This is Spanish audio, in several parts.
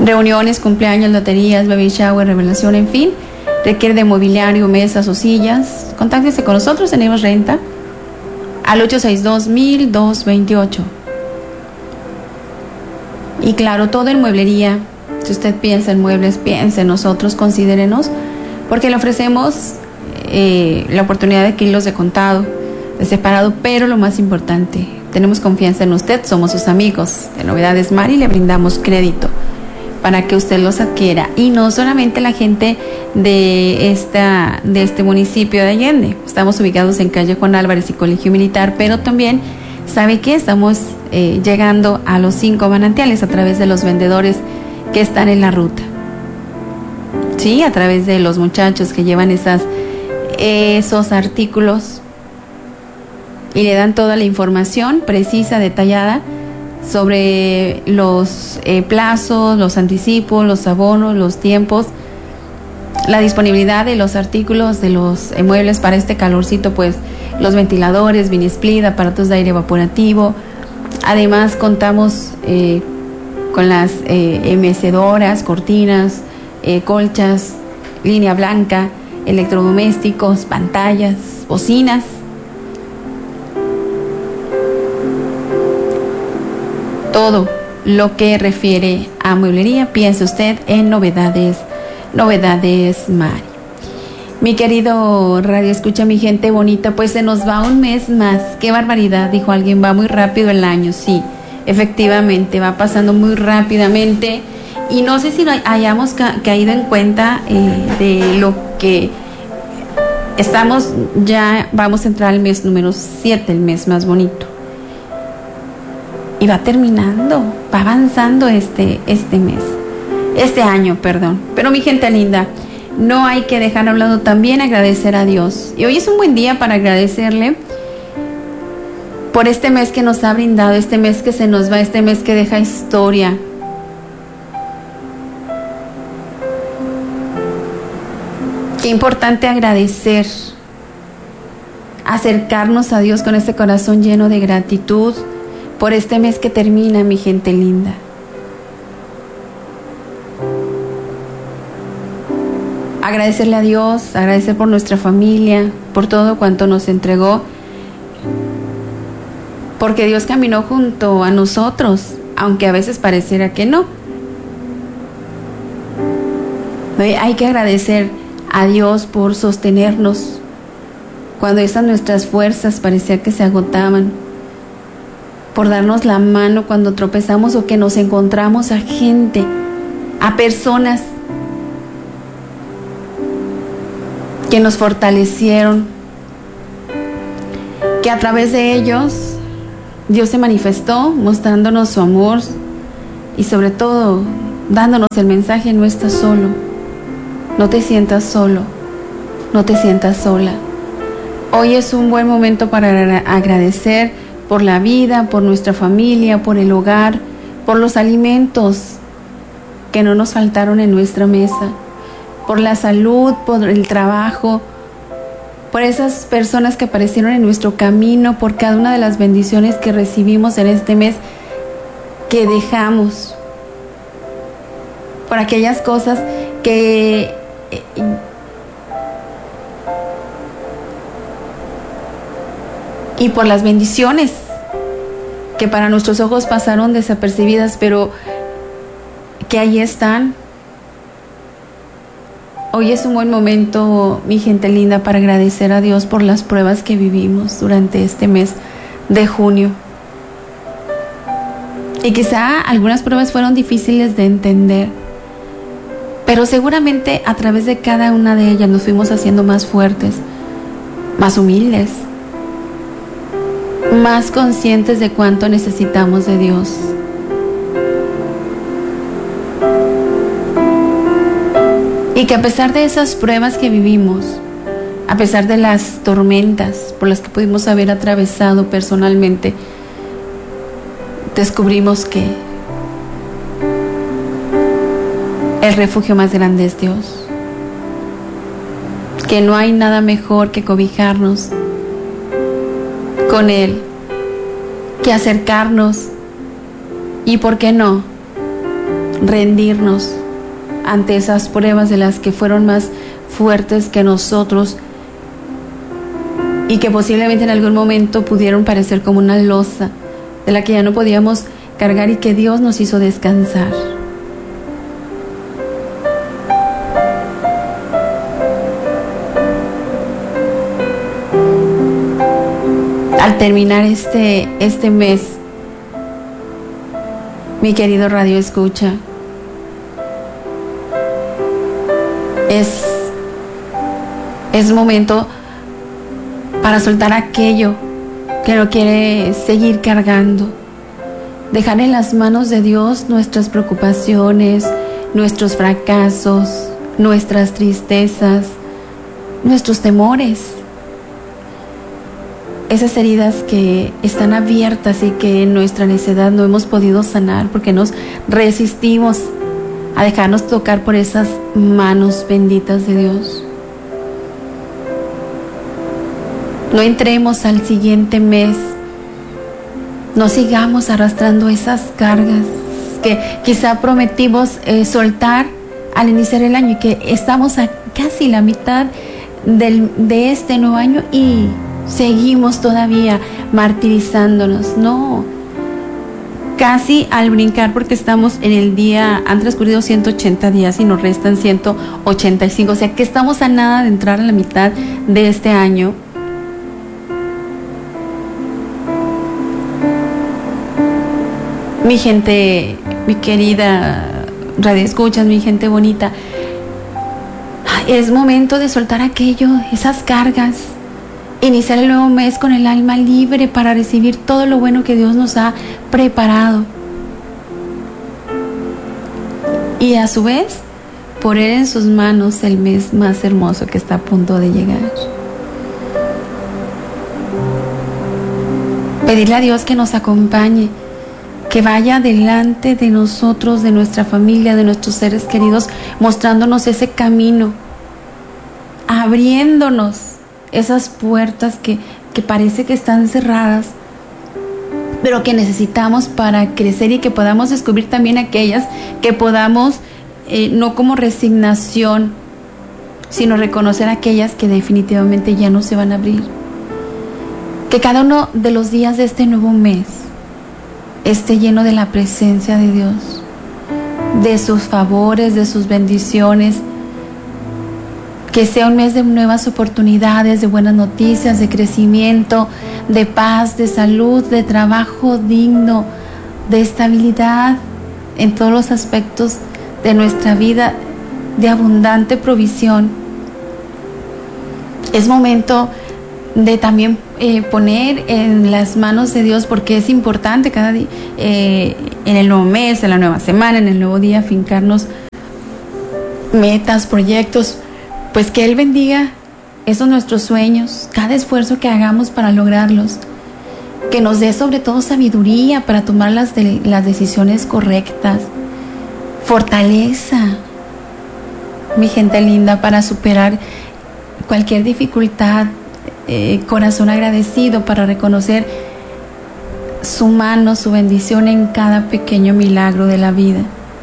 reuniones, cumpleaños, loterías, baby shower, revelación, en fin. Requiere de mobiliario, mesas o sillas. Contáctese con nosotros, tenemos renta al 862-1228. Y claro, todo en mueblería. Si usted piensa en muebles, piense en nosotros, considérenos, porque le ofrecemos la oportunidad de adquirirlos de contado, de separado, pero lo más importante, tenemos confianza en usted, somos sus amigos de Novedades Mari y le brindamos crédito para que usted los adquiera. Y no solamente la gente de este municipio de Allende, estamos ubicados en calle Juan Álvarez y Colegio Militar, pero también, ¿sabe qué? Estamos llegando a los 5 manantiales a través de los vendedores que están en la ruta. Sí, a través de los muchachos que llevan esos artículos y le dan toda la información precisa, detallada sobre los plazos, los anticipos, los abonos, los tiempos, la disponibilidad de los artículos, de los muebles para este calorcito, pues los ventiladores, mini split, aparatos de aire evaporativo. Además contamos con las mecedoras, cortinas, colchas, línea blanca, electrodomésticos, pantallas, bocinas. Todo lo que refiere a mueblería, piense usted en Novedades Mari. Mi querido radio escucha, mi gente bonita, pues se nos va un mes más. Qué barbaridad, dijo alguien, va muy rápido el año. Sí, efectivamente, va pasando muy rápidamente. Y no sé si hayamos caído en cuenta de lo que vamos a entrar al mes número 7, el mes más bonito. Y va terminando, va avanzando este año. Pero mi gente linda, no hay que dejar hablando también agradecer a Dios. Y hoy es un buen día para agradecerle por este mes que nos ha brindado, este mes que se nos va, este mes que deja historia. Qué importante agradecer, acercarnos a Dios con ese corazón lleno de gratitud por este mes que termina, mi gente linda. Agradecerle a Dios, agradecer por nuestra familia, por todo cuanto nos entregó, porque Dios caminó junto a nosotros, aunque a veces pareciera que no. Hay que agradecer a Dios por sostenernos cuando esas nuestras fuerzas parecía que se agotaban, por darnos la mano cuando tropezamos o que nos encontramos a gente, a personas que nos fortalecieron, que a través de ellos Dios se manifestó mostrándonos su amor y sobre todo dándonos el mensaje: no estás solo, no te sientas solo, no te sientas sola. Hoy es un buen momento para agradecer por la vida, por nuestra familia, por el hogar, por los alimentos que no nos faltaron en nuestra mesa, por la salud, por el trabajo, por esas personas que aparecieron en nuestro camino, por cada una de las bendiciones que recibimos en este mes que dejamos, por aquellas cosas que y por las bendiciones que para nuestros ojos pasaron desapercibidas, pero que ahí están. Hoy es un buen momento, mi gente linda, para agradecer a Dios por las pruebas que vivimos durante este mes de junio. Y quizá algunas pruebas fueron difíciles de entender, pero seguramente a través de cada una de ellas nos fuimos haciendo más fuertes, más humildes, más conscientes de cuánto necesitamos de Dios. Y que a pesar de esas pruebas que vivimos, a pesar de las tormentas por las que pudimos haber atravesado personalmente, descubrimos que el refugio más grande es Dios, que no hay nada mejor que cobijarnos con Él, que acercarnos y, ¿por qué no?, rendirnos ante esas pruebas de las que fueron más fuertes que nosotros y que posiblemente en algún momento pudieron parecer como una losa de la que ya no podíamos cargar y que Dios nos hizo descansar. Al terminar este mes, mi querido Radio Escucha, es momento para soltar aquello que no quiere seguir cargando. Dejar en las manos de Dios nuestras preocupaciones, nuestros fracasos, nuestras tristezas, nuestros temores. Esas heridas que están abiertas y que en nuestra necedad no hemos podido sanar porque nos resistimos a dejarnos tocar por esas manos benditas de Dios. No entremos al siguiente mes, no sigamos arrastrando esas cargas que quizá prometimos soltar al iniciar el año y que estamos a casi la mitad de este nuevo año y seguimos todavía martirizándonos. No, casi al brincar porque estamos en el día, han transcurrido 180 días y nos restan 185, o sea que estamos a nada de entrar a la mitad de este año. Mi gente, mi querida Radio Escuchas, mi gente bonita, es momento de soltar aquello, esas cargas, iniciar el nuevo mes con el alma libre para recibir todo lo bueno que Dios nos ha preparado. Y a su vez, poner en sus manos el mes más hermoso que está a punto de llegar. Pedirle a Dios que nos acompañe, que vaya delante de nosotros, de nuestra familia, de nuestros seres queridos, mostrándonos ese camino, abriéndonos esas puertas que parece que están cerradas, pero que necesitamos para crecer y que podamos descubrir también aquellas que podamos, no como resignación, sino reconocer aquellas que definitivamente ya no se van a abrir. Que cada uno de los días de este nuevo mes esté lleno de la presencia de Dios, de sus favores, de sus bendiciones. Que sea un mes de nuevas oportunidades, de buenas noticias, de crecimiento, de paz, de salud, de trabajo digno, de estabilidad en todos los aspectos de nuestra vida, de abundante provisión. Es momento de también poner en las manos de Dios, porque es importante cada día, en el nuevo mes, en la nueva semana, en el nuevo día, fincarnos metas, proyectos, pues que Él bendiga esos nuestros sueños, cada esfuerzo que hagamos para lograrlos, que nos dé sobre todo sabiduría para tomar las decisiones correctas, fortaleza, mi gente linda, para superar cualquier dificultad, corazón agradecido para reconocer su mano, su bendición en cada pequeño milagro de la vida.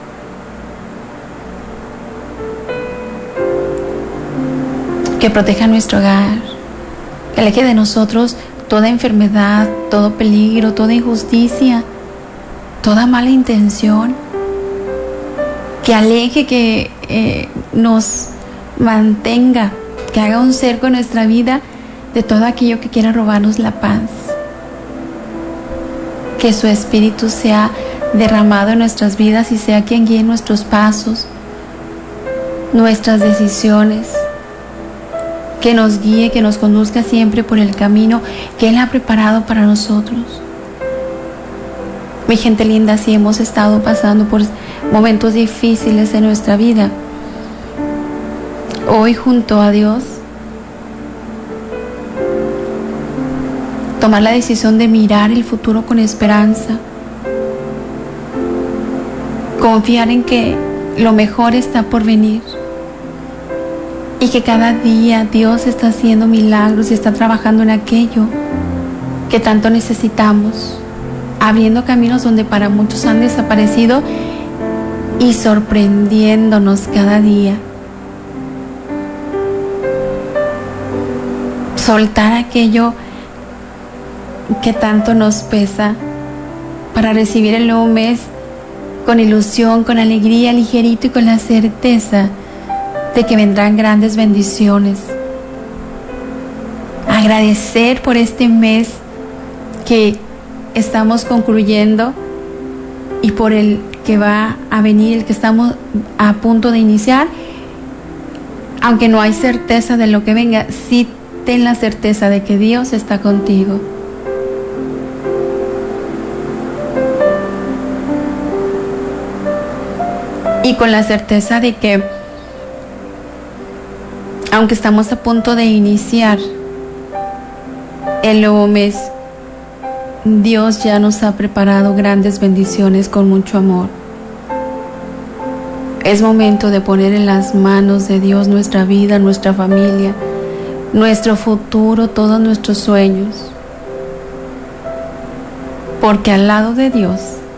Que proteja nuestro hogar, que aleje de nosotros toda enfermedad, todo peligro, toda injusticia, toda mala intención, que aleje, que nos mantenga, que haga un cerco en nuestra vida de todo aquello que quiera robarnos la paz. Que su espíritu sea derramado en nuestras vidas y sea quien guíe nuestros pasos, nuestras decisiones, que nos guíe, que nos conduzca siempre por el camino que Él ha preparado para nosotros. Mi gente linda, si hemos estado pasando por momentos difíciles en nuestra vida, hoy junto a Dios, tomar la decisión de mirar el futuro con esperanza, confiar en que lo mejor está por venir y que cada día Dios está haciendo milagros y está trabajando en aquello que tanto necesitamos, abriendo caminos donde para muchos han desaparecido y sorprendiéndonos cada día. Soltar aquello que tanto nos pesa para recibir el nuevo mes con ilusión, con alegría, ligerito y con la certeza de que vendrán grandes bendiciones. Agradecer por este mes que estamos concluyendo y por el que va a venir, el que estamos a punto de iniciar. Aunque no hay certeza de lo que venga, sí ten la certeza de que Dios está contigo. Y con la certeza de que, aunque estamos a punto de iniciar el nuevo mes, Dios ya nos ha preparado grandes bendiciones con mucho amor. Es momento de poner en las manos de Dios nuestra vida, nuestra familia, nuestro futuro, todos nuestros sueños. Porque al lado de Dios,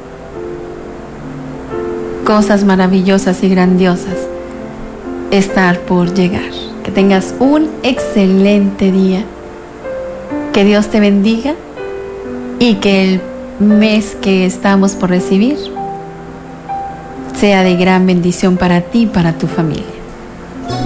cosas maravillosas y grandiosas están por llegar. Que tengas un excelente día. Que Dios te bendiga y que el mes que estamos por recibir sea de gran bendición para ti y para tu familia.